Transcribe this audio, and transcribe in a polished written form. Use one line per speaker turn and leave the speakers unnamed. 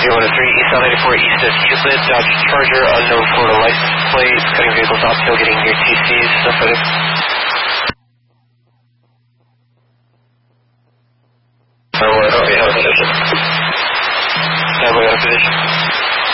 East 94 East of Euclid, Dodge Charger, unknown Florida license plate, cutting vehicles off tailgating near TC's, aesthetic. Oh, okay, how is it? How is it?